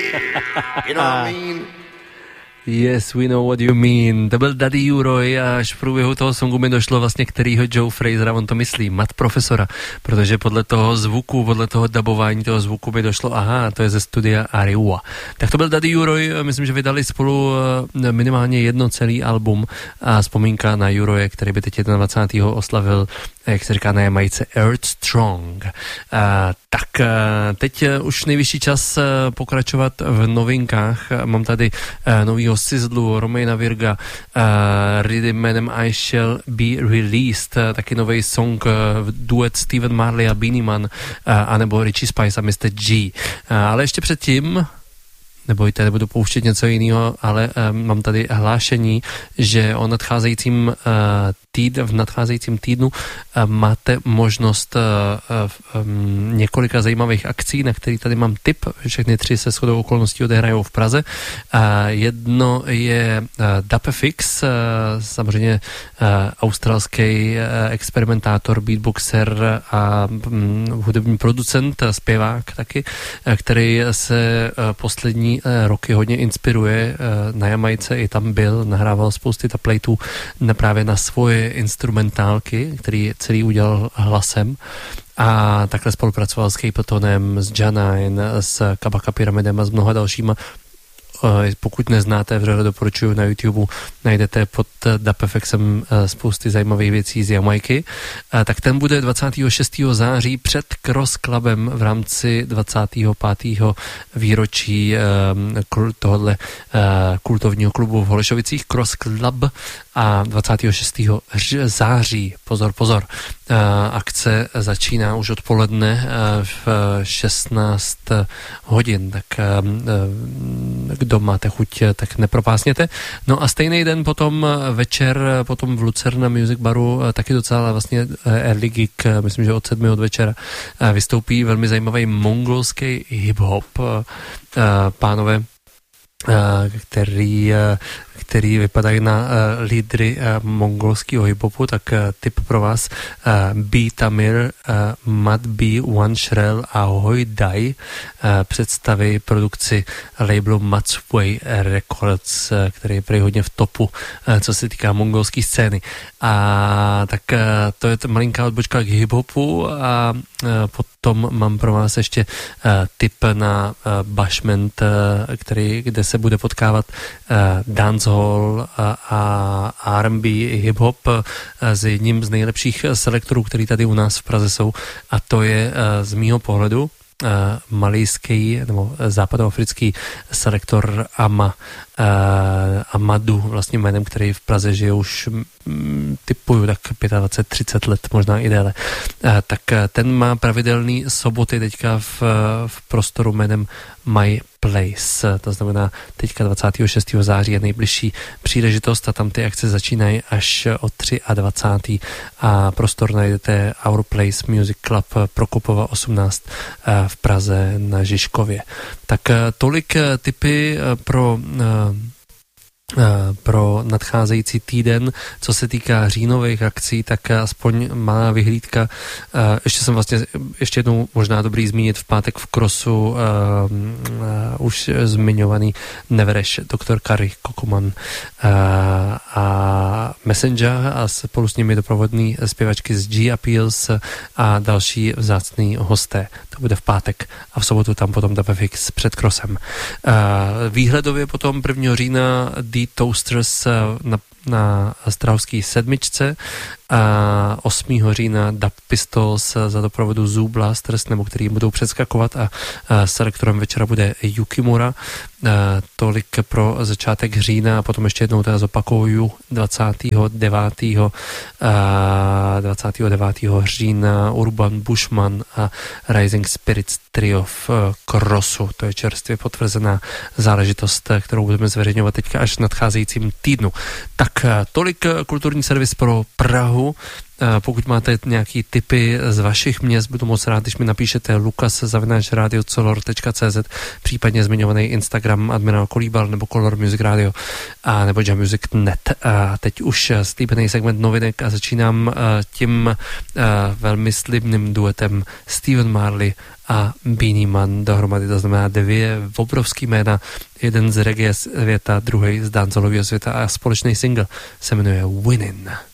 You know what I mean? Yes, we know what you mean. To byl Daddy Uroj a až v průběhu toho songu mi došlo vlastně, kterýho Joe Frasera on to myslí, Matt Profesora, protože podle toho zvuku, podle toho dabování toho zvuku mi došlo, aha, to je ze studia Ariua. Tak to byl Daddy Uroj, myslím, že vydali spolu minimálně jedno celý album a vzpomínka na Uroje, který by teď 21. oslavil, jak se říká na Jamajce, Earth Strong. Tak teď už nejvyšší čas pokračovat v novinkách. Mám tady novýho Sizzlu, Romaina Virga, Rhythm jménem I Shall Be Released, taky nový song, duet Steven Marley a Beenie Man, anebo Richie Spice a Mr. G. Ale ještě předtím, nebojte, nebudu pouštět něco jiného, ale mám tady hlášení, že o v nadcházejícím týdnu máte možnost několika zajímavých akcí, na který tady mám tip. Všechny tři se shodou okolností odehrajou v Praze. Jedno je Dapefix, samozřejmě australský experimentátor, beatboxer a hudební producent, zpěvák taky, který se poslední roky hodně inspiruje na Jamajce, i tam byl, nahrával spousty taplatů právě na svoje instrumentálky, který celý udělal hlasem a takhle spolupracoval s Capetonem, s Janine, s Kabaka Pyramidem a s mnoha dalšíma. Pokud neznáte, vřele doporučuji na YouTube, najdete pod Dapefexem spousty zajímavých věcí z Jamajky. Tak ten bude 26. září před Cross Clubem v rámci 25. výročí tohohle kultovního klubu v Holešovicích, Cross Club, a 26. září, pozor, akce začíná už odpoledne v 16 hodin, tak kdo máte chuť, tak nepropásněte. No a stejný den potom večer, potom v Lucerna Music Baru, taky docela vlastně early gig, myslím, že od 7 od večera vystoupí velmi zajímavý mongolský hip-hop, pánové, který vypadají na lídry mongolského hip-hopu, tak tip pro vás: B. Tamir, Mad B, One Shrel a Hoi Dai představí produkci labelu Matsway Records, který je prý hodně v topu, co se týká mongolské scény. A tak to je malinká odbočka k hip-hopu a potom mám pro vás ještě tip na Bashment, kde se bude potkávat dancehall a R&B hip-hop s jedním z nejlepších selektorů, který tady u nás v Praze jsou, a to je z mýho pohledu malijský nebo západoafrický selektor Amadu, vlastně jménem, který v Praze žije už typuju tak 25-30 let, možná i déle. Tak ten má pravidelný soboty teďka v prostoru jménem My Place, to znamená teďka 26. září je nejbližší příležitost a tam ty akce začínají až od 23. a prostor najdete Our Place Music Club Prokopova 18 v Praze na Žižkově. Tak tolik tipy pro nadcházející týden. Co se týká říjnových akcí, tak aspoň malá vyhlídka. Ještě jednou možná dobrý zmínit v pátek v Crossu už zmiňovaný Nevereš, Dr. Kari Kokoman a Messenger a spolu s nimi doprovodný zpěvačky z G Appeals a další vzácný hosté. To bude v pátek a v sobotu tam potom Dapefix před Crossem. Výhledově potom 1. října The Toasters na Strahovský 7. a 8. října Dub Pistols za doprovodu Zoo Blasters, nebo který budou předskakovat, a selektorem večera bude Yukimura. Tolik pro začátek října a potom ještě jednou teda zopakuju 29. října Urban Bushman a Rising Spirits Trio v Crossu. To je čerstvě potvrzená záležitost, kterou budeme zveřejňovat teďka až v nadcházejícím týdnu. Tak tolik kulturní servis pro Prahu. pokud máte nějaký tipy z vašich měst, budu moc rád, když mi napíšete lukas@radiocolor.cz, případně zmiňovaný Instagram Admiral Kolíbal nebo Color Music Radio a nebo jammusic.net. A teď už slíbený segment novinek a začínám tím velmi slibným duetem Stephen Marley a Beenie Man dohromady, to znamená dvě obrovský jména, jeden z reggae světa, druhý z dancelového světa a společný single se jmenuje Winnin'.